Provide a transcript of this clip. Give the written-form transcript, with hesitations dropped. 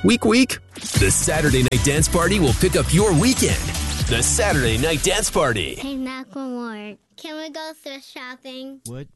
Week. The Saturday Night Dance Party will pick up your weekend. The Saturday Night Dance Party. Hey, Macklemore, can we go thrift shopping? What?